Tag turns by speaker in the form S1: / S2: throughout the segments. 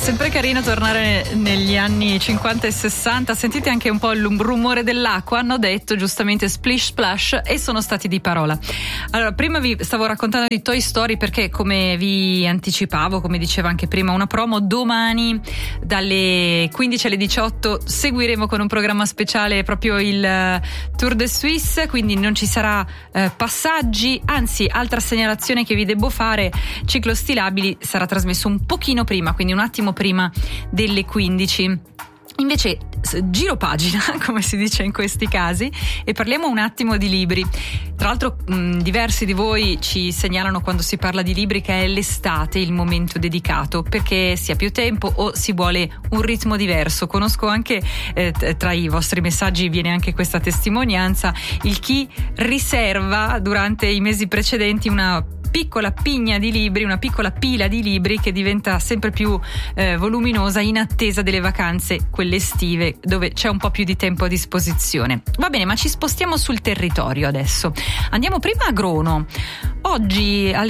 S1: Sempre carino tornare negli anni 50 e 60. Sentite anche un po' il rumore dell'acqua. Hanno detto giustamente splish splash e sono stati di parola. Allora, prima vi stavo raccontando di Toy Story perché, come vi anticipavo, come diceva anche prima una promo, domani dalle 15 alle 18 seguiremo con un programma speciale proprio il Tour de Suisse, quindi non ci sarà passaggi, anzi, altra segnalazione che vi devo fare: Ciclo Stilabili sarà trasmesso un pochino prima, quindi un attimo prima delle 15. Invece giro pagina, come si dice in questi casi, e parliamo un attimo di libri. Tra l'altro diversi di voi ci segnalano, quando si parla di libri, che è l'estate il momento dedicato, perché si ha più tempo o si vuole un ritmo diverso. Conosco anche tra i vostri messaggi viene anche questa testimonianza, il chi riserva durante i mesi precedenti una piccola pigna di libri, una piccola pila di libri che diventa sempre più voluminosa in attesa delle vacanze, quelle estive, dove c'è un po' più di tempo a disposizione. Va bene, ma ci spostiamo sul territorio adesso. Andiamo prima a Grono. Oggi alle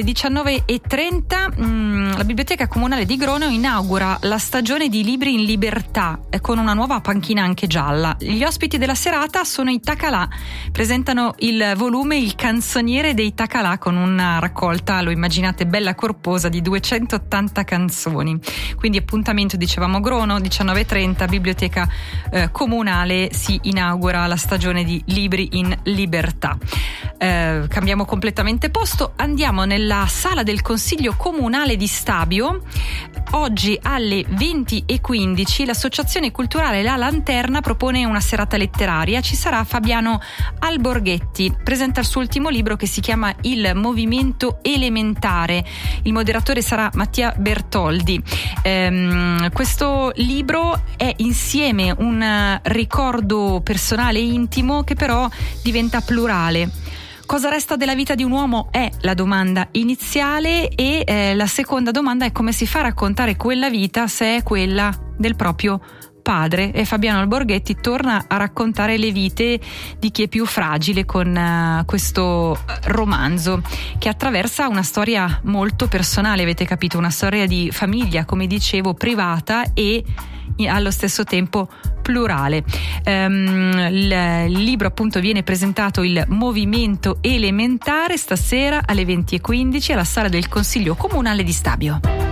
S1: 19:30 la Biblioteca Comunale di Grono inaugura la stagione di Libri in Libertà con una nuova panchina anche gialla. Gli ospiti della serata sono i Tacalà. Presentano il volume Il canzoniere dei Tacalà, con una raccolta, lo immaginate, bella corposa, di 280 canzoni. Quindi appuntamento, dicevamo, Grono, 19:30, Biblioteca Comunale, si inaugura la stagione di Libri in Libertà. Cambiamo completamente posto, andiamo nella sala del Consiglio Comunale di Stabio. Oggi alle 20:15 l'Associazione Culturale La Lanterna propone una serata letteraria. Ci sarà Fabiano Alborghetti, presenta il suo ultimo libro che si chiama Il Movimento Elementare. Il moderatore sarà Mattia Bertoldi. Questo libro è insieme un ricordo personale e intimo che però diventa plurale. Cosa resta della vita di un uomo è la domanda iniziale, e la seconda domanda è come si fa a raccontare quella vita se è quella del proprio padre. E Fabiano Alborghetti torna a raccontare le vite di chi è più fragile con questo romanzo, che attraversa una storia molto personale, avete capito, una storia di famiglia, come dicevo, privata e allo stesso tempo plurale. Il libro appunto viene presentato, Il Movimento Elementare, stasera alle 20:15 alla Sala del Consiglio Comunale di Stabio.